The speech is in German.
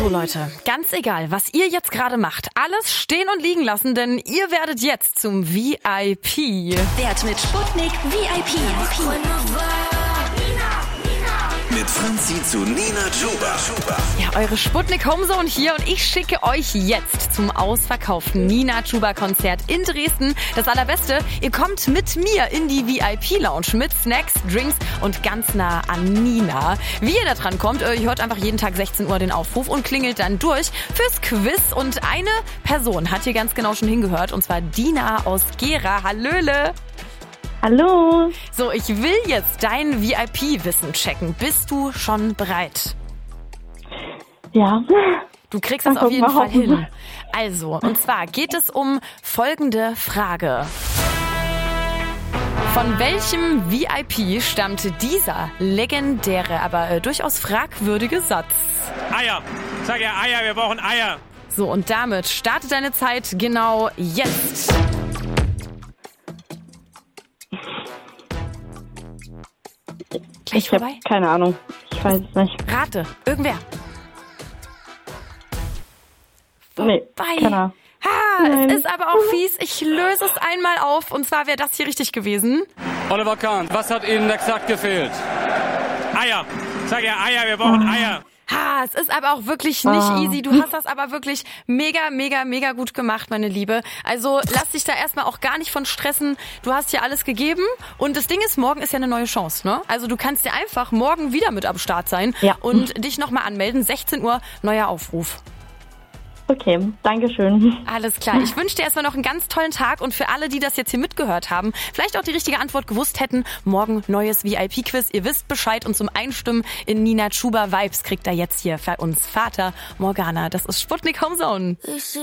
So Leute, ganz egal, was ihr jetzt gerade macht, alles stehen und liegen lassen, denn ihr werdet jetzt zum VIP. Werd mit Sputnik VIP. Mit Franzi zu Nina Chuba. Ja, eure Sputnik Homezone hier und ich schicke euch jetzt zum ausverkauften Nina Chuba Konzert in Dresden. Das Allerbeste, ihr kommt mit mir in die VIP-Lounge mit Snacks, Drinks und ganz nah an Nina. Wie ihr da dran kommt, ihr hört einfach jeden Tag 16 Uhr den Aufruf und klingelt dann durch fürs Quiz. Und eine Person hat hier ganz genau schon hingehört, und zwar Dina aus Gera. Hallöle! Hallo. So, ich will jetzt dein VIP-Wissen checken. Bist du schon bereit? Ja. Du kriegst das auf jeden Fall hin. Also, und zwar geht es um folgende Frage. Von welchem VIP stammt dieser legendäre, aber durchaus fragwürdige Satz? Eier. Sag ja Eier, wir brauchen Eier. So, und damit startet deine Zeit genau jetzt. Gleich vorbei? Keine Ahnung. Ich weiß es nicht. Rate. Irgendwer. Nee, keine Ahnung. Es ist aber auch fies. Ich löse es einmal auf. Und zwar wäre das hier richtig gewesen. Oliver Kahn, was hat Ihnen exakt gefehlt? Eier. Sag ja Eier, wir brauchen Eier. Es ist aber auch wirklich nicht easy. Du hast das aber wirklich mega gut gemacht, meine Liebe. Also lass dich da erstmal auch gar nicht von stressen. Du hast hier alles gegeben. Und das Ding ist, morgen ist ja eine neue Chance, ne? Also du kannst dir einfach morgen wieder mit am Start sein und dich nochmal anmelden. 16 Uhr, neuer Aufruf. Okay, danke schön. Alles klar. Ich wünsche dir erstmal noch einen ganz tollen Tag und für alle, die das jetzt hier mitgehört haben, vielleicht auch die richtige Antwort gewusst hätten, morgen neues VIP-Quiz. Ihr wisst Bescheid und zum Einstimmen in Nina Chuba Vibes kriegt er jetzt hier für uns Vater Morgana. Das ist Sputnik Homezone.